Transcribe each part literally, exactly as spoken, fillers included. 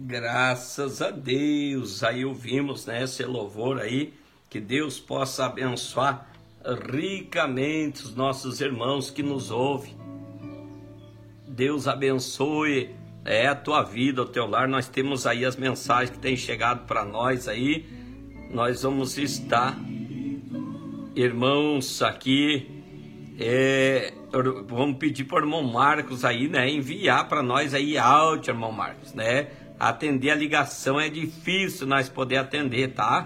Graças a Deus, aí ouvimos, né, esse louvor aí, que Deus possa abençoar ricamente os nossos irmãos que nos ouvem. Deus abençoe é, a tua vida, o teu lar. Nós temos aí as mensagens que têm chegado para nós aí. Nós vamos estar, irmãos, aqui, é, vamos pedir para o irmão Marcos aí, né, enviar para nós aí áudio, irmão Marcos, né? Atender a ligação é difícil nós poder atender, tá?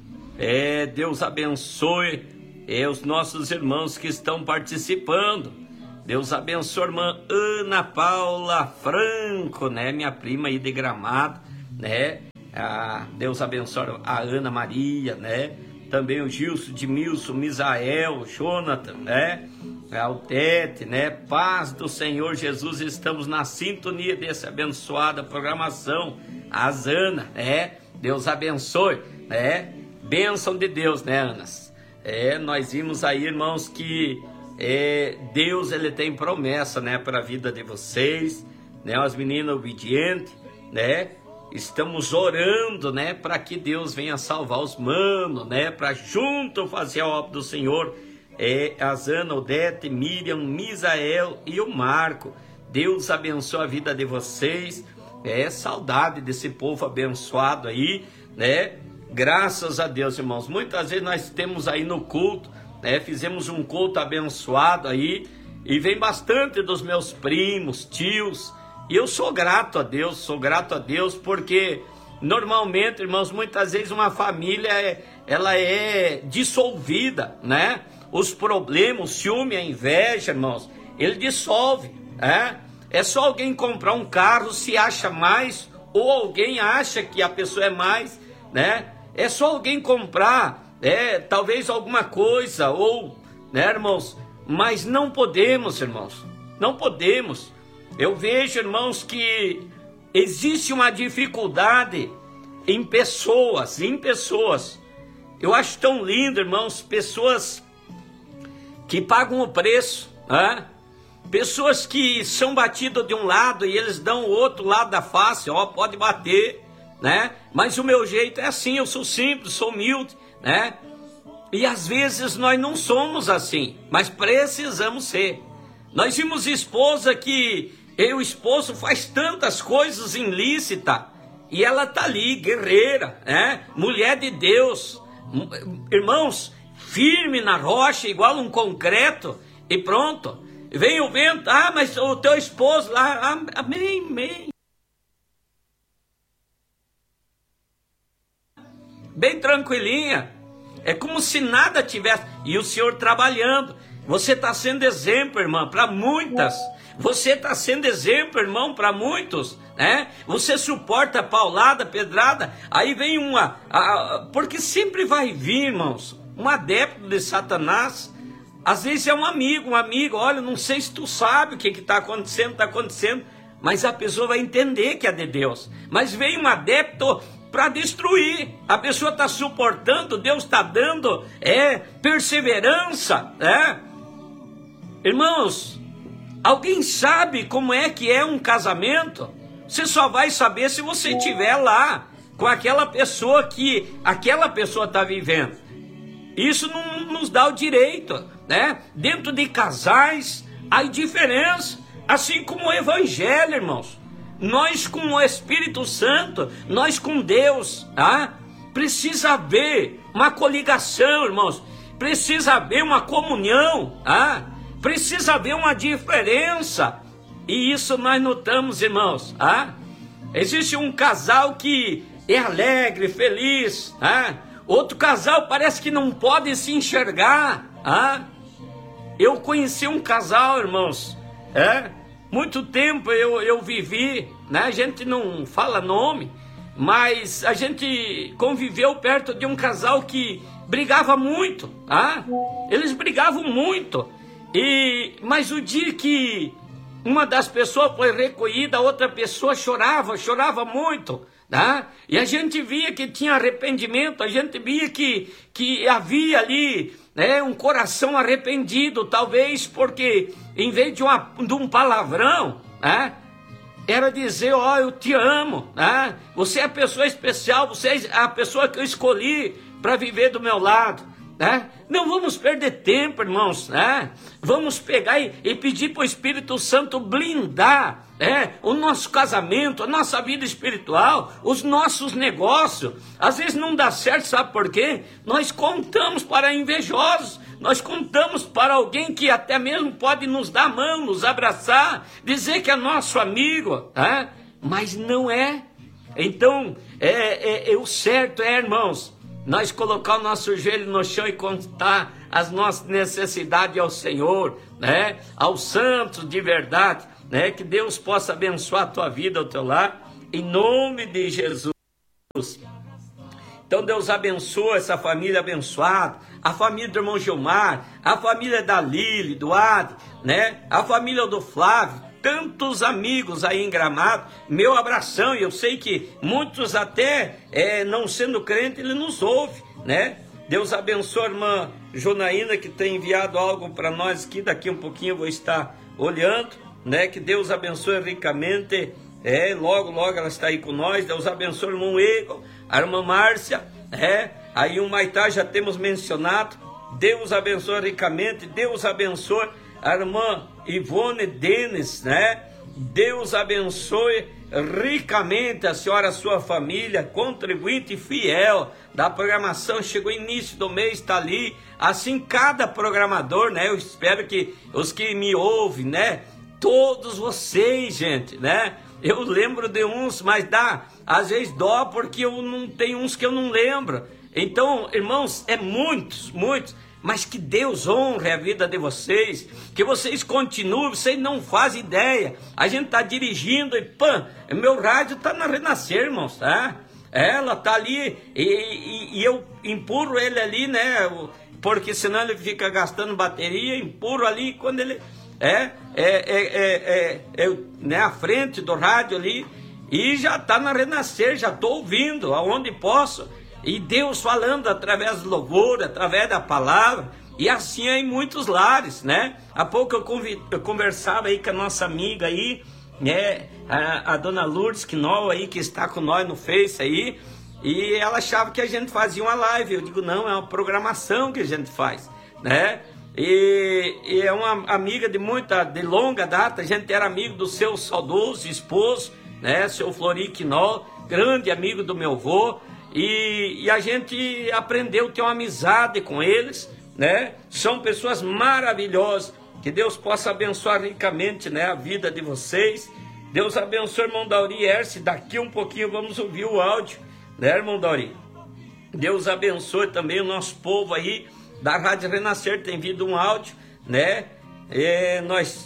É, Deus abençoe é, os nossos irmãos que estão participando. Deus abençoe a irmã Ana Paula Franco, né? Minha prima aí de Gramado, né? Ah, Deus abençoe a Ana Maria, né? Também o Gilson, Edmilson, Misael, Jonathan, né? O Tete, né? Paz do Senhor Jesus, estamos na sintonia dessa abençoada programação. A Ana, né? Deus abençoe, né? Bênção de Deus, né, Anas? É, nós vimos aí, irmãos, que é, Deus, ele tem promessa, né, para a vida de vocês, né? As meninas obedientes, né? Estamos orando, né, para que Deus venha salvar os manos, né? Para junto fazer a obra do Senhor. É, a Zana, Odete, Miriam, Misael e o Marco. Deus abençoe a vida de vocês. É saudade desse povo abençoado aí, né? Graças a Deus, irmãos. Muitas vezes nós temos aí no culto, né? Fizemos um culto abençoado aí e vem bastante dos meus primos, tios. E eu sou grato a Deus, sou grato a Deus porque normalmente, irmãos, muitas vezes uma família é, ela é dissolvida, né? Os problemas, o ciúme, a inveja, irmãos, ele dissolve, né? É só alguém comprar um carro, se acha mais, ou alguém acha que a pessoa é mais, né? É só alguém comprar, é, talvez alguma coisa, ou, né, irmãos? Mas não podemos, irmãos, não podemos. Eu vejo, irmãos, que existe uma dificuldade em pessoas, em pessoas. Eu acho tão lindo, irmãos, pessoas que pagam o preço, né? Pessoas que são batidas de um lado e eles dão o outro lado da face, ó, pode bater, né? Mas o meu jeito é assim, eu sou simples, sou humilde, né? E às vezes nós não somos assim, mas precisamos ser. Nós vimos esposa que, eu, esposo, faz tantas coisas ilícitas, e ela tá ali, guerreira, né? Mulher de Deus, irmãos, firme na rocha, igual um concreto, e pronto. Vem o vento, ah, mas o teu esposo lá, amém, amém. Bem tranquilinha, é como se nada tivesse, e o Senhor trabalhando. Você está sendo exemplo, irmã, para muitas. Você está sendo exemplo, irmão, para muitos, né? Você suporta a paulada, pedrada, aí vem uma, a, porque sempre vai vir, irmãos, um adepto de Satanás. Às vezes é um amigo, um amigo, olha, não sei se tu sabe o que está acontecendo, está acontecendo, mas a pessoa vai entender que é de Deus. Mas vem um adepto para destruir, a pessoa está suportando, Deus está dando é, perseverança, né? Irmãos, alguém sabe como é que é um casamento? Você só vai saber se você estiver lá, com aquela pessoa que aquela pessoa está vivendo. Isso não nos dá o direito, né? Dentro de casais, há diferença, assim como o evangelho, irmãos. Nós com o Espírito Santo, nós com Deus, tá? Precisa haver uma coligação, irmãos. Precisa haver uma comunhão, tá? Precisa haver uma diferença. E isso nós notamos, irmãos, tá? Existe um casal que é alegre, feliz, tá? Outro casal parece que não pode se enxergar, tá? Eu conheci um casal, irmãos, é? Muito tempo eu, eu vivi, né? A gente não fala nome, mas a gente conviveu perto de um casal que brigava muito, tá? Eles brigavam muito, e, mas o dia que uma das pessoas foi recolhida, a outra pessoa chorava, chorava muito, tá? E a gente via que tinha arrependimento, a gente via que, que havia ali, né, um coração arrependido, talvez porque em vez de, uma, de um palavrão, né, era dizer, ó, oh, eu te amo, né? Você é a pessoa especial, você é a pessoa que eu escolhi para viver do meu lado, né? Não vamos perder tempo, irmãos, né? Vamos pegar e, e pedir para o Espírito Santo blindar, né? O nosso casamento, a nossa vida espiritual, os nossos negócios. Às vezes não dá certo, sabe por quê? Nós contamos para invejosos, nós contamos para alguém que até mesmo pode nos dar a mão, nos abraçar, dizer que é nosso amigo, né? Mas não é. Então, é, é, é o certo é, irmãos, nós colocar o nosso joelho no chão e contar as nossas necessidades ao Senhor, né? Aos santos de verdade, né? Que Deus possa abençoar a tua vida, o teu lar, em nome de Jesus. Então Deus abençoa essa família abençoada, a família do irmão Gilmar, a família da Lili, do Ad, né? A família do Flávio, tantos amigos aí em Gramado, meu abração, e eu sei que muitos até, é, não sendo crente, ele nos ouve, né? Deus abençoe a irmã Jonaína, que tem enviado algo para nós aqui, daqui um pouquinho eu vou estar olhando, né? Que Deus abençoe ricamente, é, logo, logo ela está aí com nós. Deus abençoe o irmão Egon, a irmã Márcia, é, aí o Maitá já temos mencionado. Deus abençoe ricamente, Deus abençoe a irmã Ivone Denis, né? Deus abençoe ricamente a senhora, a sua família, contribuinte fiel da programação. Chegou início do mês, está ali, assim cada programador, né? Eu espero que os que me ouvem, né? Todos vocês, gente, né? Eu lembro de uns, mas dá, às vezes dó, porque eu não tenho uns que eu não lembro. Então, irmãos, é muitos, muitos, mas que Deus honre a vida de vocês, que vocês continuem, vocês não fazem ideia. A gente está dirigindo e, pã, meu rádio está na Renascer, irmãos, tá? Ela está ali e, e, e eu empurro ele ali, né? Porque senão ele fica gastando bateria, empurro ali, quando ele... É, é, é, é, é, é né, à frente do rádio ali, e já está na Renascer, já estou ouvindo, aonde posso, e Deus falando através do louvor, através da palavra, e assim é em muitos lares, né? Há pouco eu, convid, eu conversava aí com a nossa amiga aí, né, a, a dona Lourdes Quinol aí, que está com nós no Face aí, e ela achava que a gente fazia uma live. Eu digo, não, é uma programação que a gente faz, né? E, e é uma amiga de muita, de longa data. A gente era amigo do seu saudoso esposo, né, seu Flori Quinol, grande amigo do meu avô, e, e a gente aprendeu a ter uma amizade com eles, né? São pessoas maravilhosas. Que Deus possa abençoar ricamente, né, a vida de vocês. Deus abençoe o irmão Dauri Erce. Daqui um pouquinho vamos ouvir o áudio, né, irmão Dauri? Deus abençoe também o nosso povo aí da Rádio Renascer, tem vindo um áudio, né? E nós,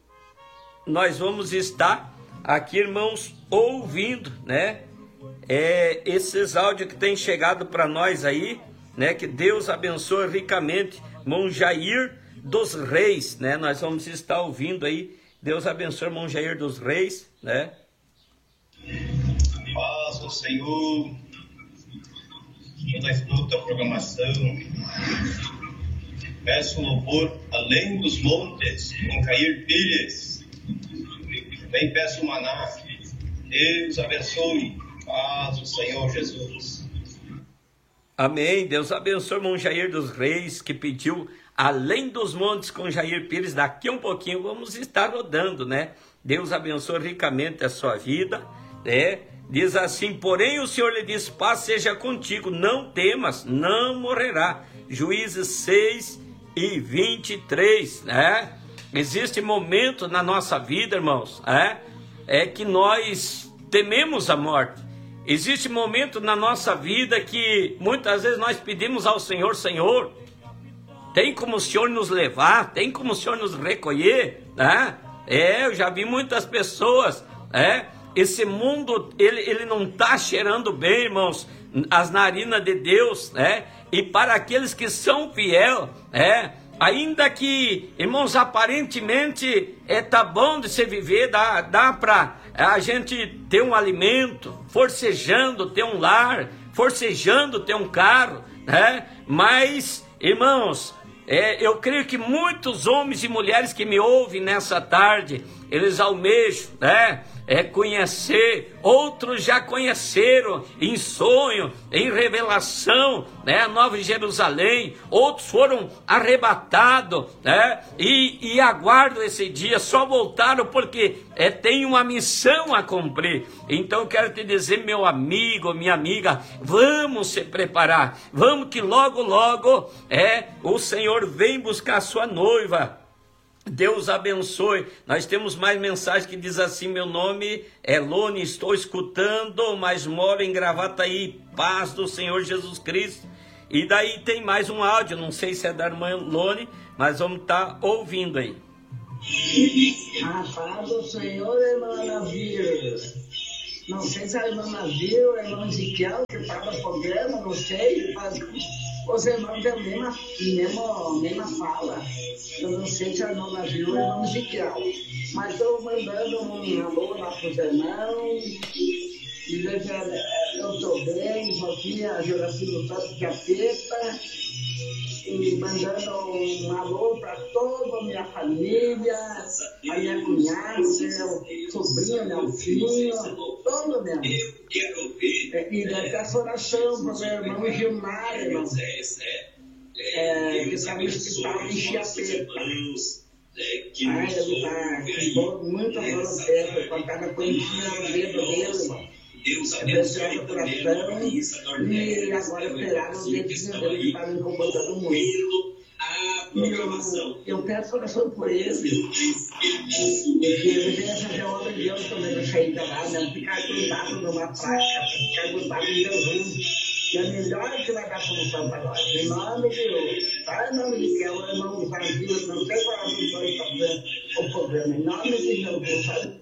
nós vamos estar aqui, irmãos, ouvindo, né? É, esses áudios que têm chegado para nós aí, né? Que Deus abençoe ricamente, irmão Jair dos Reis, né? Nós vamos estar ouvindo aí. Deus abençoe, irmão Jair dos Reis, né? Paz do Senhor. Toda a escuta, a programação, peço louvor além dos montes, com Jair Pires, também peço maná. Deus abençoe, paz do Senhor Jesus. Amém. Deus abençoe o irmão Jair dos Reis, que pediu além dos montes com Jair Pires. Daqui um pouquinho vamos estar rodando, né? Deus abençoe ricamente a sua vida, né? Diz assim, porém o Senhor lhe diz, paz seja contigo, não temas, não morrerá. Juízes seis e vinte e três, né? Existe momento na nossa vida, irmãos, é, é que nós tememos a morte. Existe momento na nossa vida que muitas vezes nós pedimos ao Senhor, Senhor, tem como o Senhor nos levar, tem como o Senhor nos recolher, né? É, eu já vi muitas pessoas, é, esse mundo, ele, ele não está cheirando bem, irmãos, as narinas de Deus, né? E para aqueles que são fiel, é, ainda que, irmãos, aparentemente é, tá bom de se viver, dá, dá para a gente ter um alimento, forcejando ter um lar, forcejando ter um carro, né? Mas, irmãos, é, eu creio que muitos homens e mulheres que me ouvem nessa tarde, eles almejam, né? é, conhecer, outros já conheceram em sonho, em revelação, né, a Nova Jerusalém, outros foram arrebatados, né, e, e aguardam esse dia, só voltaram porque é, tem uma missão a cumprir. Então eu quero te dizer, meu amigo, minha amiga, vamos se preparar, vamos que logo, logo, é, o Senhor vem buscar a sua noiva. Deus abençoe. Nós temos mais mensagem que diz assim: meu nome é Lone, estou escutando, mas moro em Gravataí, paz do Senhor Jesus Cristo. E daí tem mais um áudio, não sei se é da irmã Lone, mas vamos estar ouvindo aí. A paz do Senhor, irmã Navio. Não sei se a irmã Navio, a irmã Ezequiel, que estava no programa, não sei, mas os irmãos têm a mesma, mesma, mesma fala. Eu não sei se a irmã Navio ou a irmã Ezequiel. Mas estou mandando um alô lá para os irmãos. Dizer que eu estou bem, aqui a Juraci do Santo Capeta. E mandando um alô para toda a minha família, a minha cunhada, meu sobrinho, meu filho, todo mesmo. E dessa oração para o meu irmão Gilmar, irmão, é, que está no hospital em Chiapeta. Ai, ele está com muita dor no pé, com cada coisinha no dedo dele, irmão. É pessoal do coração, e agora esperaram o dedinho dele que estava incomodando muito. E eu, eu peço oração por ele, porque ele venha fazer a obra de Deus também na saída lá, não ficar grudado numa placa, ficar grudado em Jesus. E é melhor que vai dar solução para nós. Em nome de Deus. Tá? Em nome de Deus, eu não Brasil, não sei qual é o problema. Em nome de Jesus.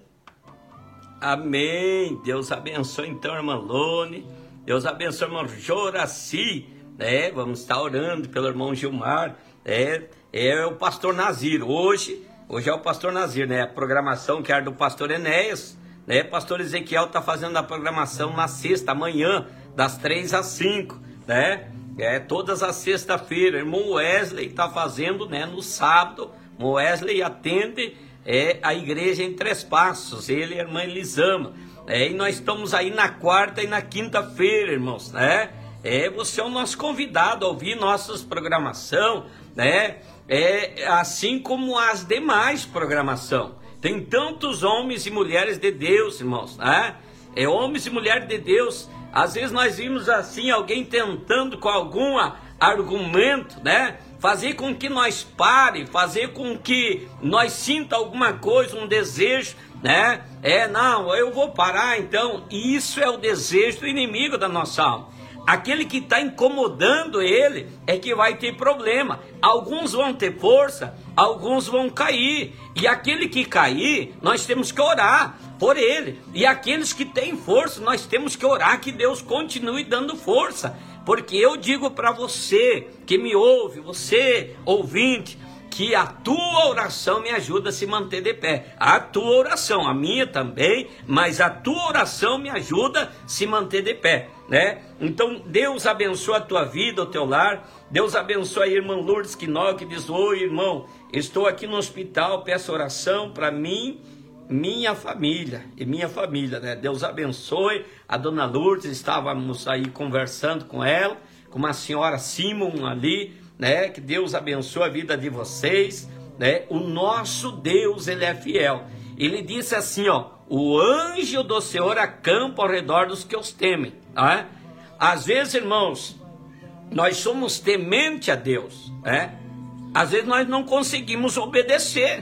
Amém. Deus abençoe então, irmã Lone. Deus abençoe, irmão Joraci. Né? Vamos estar orando pelo irmão Gilmar. É, é o pastor Nazir. Hoje, hoje é o pastor Nazir, né? A programação que era do pastor Enéas. Né? Pastor Ezequiel está fazendo a programação na sexta, amanhã, das três às cinco. Né? É, todas as sexta-feira. Irmão Wesley está fazendo, né, no sábado. O Wesley atende é, a igreja em Três Passos, ele e a irmã Elisama. É, e nós estamos aí na quarta e na quinta-feira, irmãos, né? É, você é o nosso convidado a ouvir nossas programação, né? É, assim como as demais programação. Tem tantos homens e mulheres de Deus, irmãos, né? É, homens e mulheres de Deus. Às vezes nós vimos assim, alguém tentando com algum argumento, né? Fazer com que nós pare, fazer com que nós sinta alguma coisa, um desejo, né? É, não, eu vou parar então. E isso é o desejo do inimigo da nossa alma. Aquele que está incomodando ele é que vai ter problema. Alguns vão ter força, alguns vão cair. E aquele que cair, nós temos que orar por ele. E aqueles que têm força, nós temos que orar que Deus continue dando força. Porque eu digo para você que me ouve, você ouvinte, que a tua oração me ajuda a se manter de pé. A tua oração, a minha também, mas a tua oração me ajuda a se manter de pé, né? Então, Deus abençoe a tua vida, o teu lar. Deus abençoe a irmã Lourdes Quinol, que diz: oi, irmão, estou aqui no hospital, peço oração para mim, minha família, e minha família, né? Deus abençoe a dona Lourdes. Estávamos aí conversando com ela, com uma senhora Simon ali, né? Que Deus abençoe a vida de vocês, né? O nosso Deus, ele é fiel. Ele disse assim, ó: o anjo do Senhor acampa ao redor dos que os temem, né? Às vezes, irmãos, nós somos temente a Deus, né? Às vezes nós não conseguimos obedecer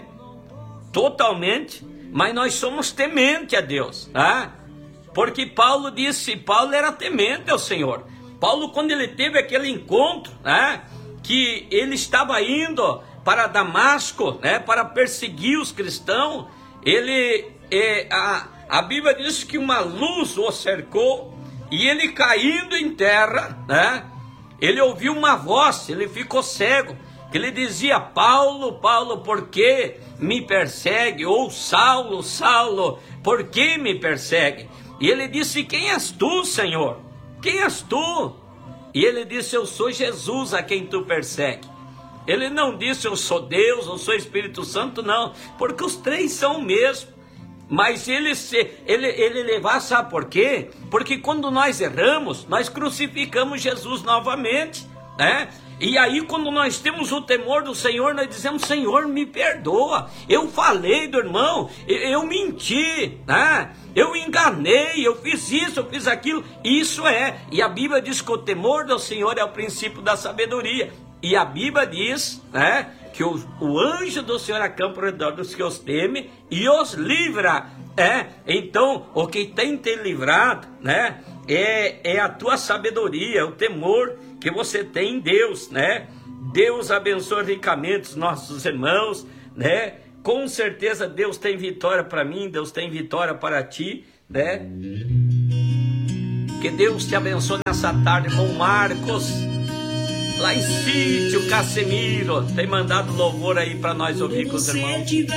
totalmente, mas nós somos temente a Deus, né? Porque Paulo disse, Paulo era temente ao Senhor. Paulo, quando ele teve aquele encontro, né, que ele estava indo para Damasco, né, para perseguir os cristãos, ele, é, a, a Bíblia diz que uma luz o cercou, e ele caindo em terra, né, ele ouviu uma voz, ele ficou cego, que ele dizia: Paulo, Paulo, por que me persegue? Ou Saulo, Saulo, por que me persegue? E ele disse: quem és tu, Senhor? Quem és tu? E ele disse: eu sou Jesus a quem tu persegue. Ele não disse: eu sou Deus, eu sou Espírito Santo, não, porque os três são o mesmo. Mas ele, se, ele, ele levar, sabe por quê? Porque quando nós erramos, nós crucificamos Jesus novamente, né? E aí quando nós temos o temor do Senhor, nós dizemos, Senhor, me perdoa, eu falei do irmão, eu, eu menti, né? Eu enganei, eu fiz isso, eu fiz aquilo. Isso é, e a Bíblia diz que o temor do Senhor é o princípio da sabedoria. E a Bíblia diz, né, que o, o anjo do Senhor acampa ao redor dos que os temem e os livra. É, então, o que tem te livrado, né, é, é a tua sabedoria, o temor que você tem em Deus, né? Deus abençoe ricamente os nossos irmãos, né? Com certeza Deus tem vitória para mim, Deus tem vitória para ti, né? Que Deus te abençoe nessa tarde, irmão Marcos. Lá em Sítio Casemiro, tem mandado louvor aí para nós ouvir com os irmãos.